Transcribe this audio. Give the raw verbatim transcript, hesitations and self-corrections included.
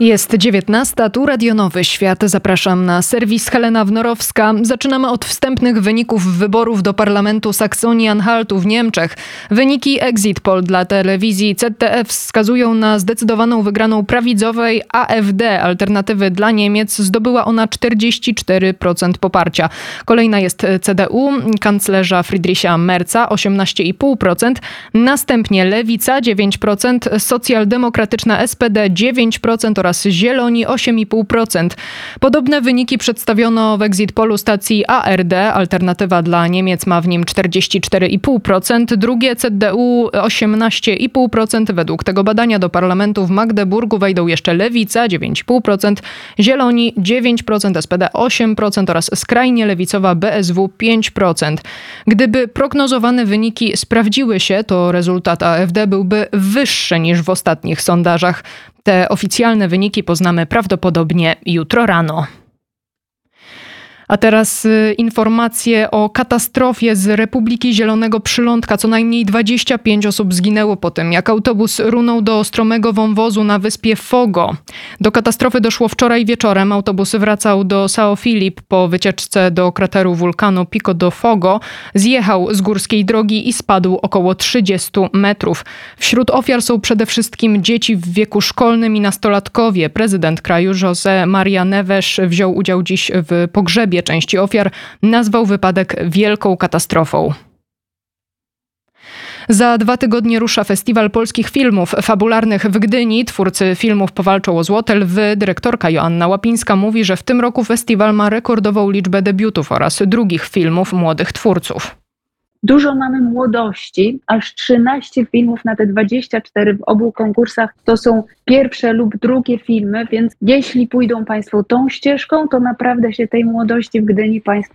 Jest dziewiętnasta, tu Radio Nowy Świat. Zapraszam na serwis Helena Wnorowska. Zaczynamy od wstępnych wyników wyborów do Parlamentu Saksonii-Anhaltu w Niemczech. Wyniki Exit Poll dla telewizji Z D F wskazują na zdecydowaną wygraną prawicowej A F D, Alternatywy dla Niemiec. Zdobyła ona czterdzieści cztery procent poparcia. Kolejna jest C D U, kanclerza Friedricha Merza, osiemnaście i pół procent. Następnie Lewica, dziewięć procent, Socjaldemokratyczna S P D, dziewięć procent oraz Zieloni, osiem i pół procent. Podobne wyniki przedstawiono w Exit Pollu stacji A R D. Alternatywa dla Niemiec ma w nim czterdzieści cztery i pół procent. Drugie C D U osiemnaście i pół procent. Według tego badania do parlamentu w Magdeburgu wejdą jeszcze Lewica, dziewięć i pół procent, Zieloni, dziewięć procent, S P D osiem procent oraz skrajnie lewicowa B S W pięć procent. Gdyby prognozowane wyniki sprawdziły się, to rezultat A F D byłby wyższy niż w ostatnich sondażach. Te oficjalne wyniki poznamy prawdopodobnie jutro rano. A teraz y, informacje o katastrofie z Republiki Zielonego Przylądka. Co najmniej dwadzieścia pięć osób zginęło po tym, jak autobus runął do stromego wąwozu na wyspie Fogo. Do katastrofy doszło wczoraj wieczorem. Autobus wracał do São Filipe po wycieczce do krateru wulkanu Pico do Fogo. Zjechał z górskiej drogi i spadł około trzydzieści metrów. Wśród ofiar są przede wszystkim dzieci w wieku szkolnym i nastolatkowie. Prezydent kraju José Maria Neves wziął udział dziś w pogrzebie części ofiar, nazwał wypadek wielką katastrofą. Za dwa tygodnie rusza Festiwal Polskich Filmów Fabularnych w Gdyni. Twórcy filmów powalczą o złote lwy. Dyrektorka Joanna Łapińska mówi, że w tym roku festiwal ma rekordową liczbę debiutów oraz drugich filmów młodych twórców. Dużo mamy młodości, aż trzynaście filmów na te dwadzieścia cztery w obu konkursach to są pierwsze lub drugie filmy, więc jeśli pójdą Państwo tą ścieżką, to naprawdę się tej młodości w Gdyni Państwo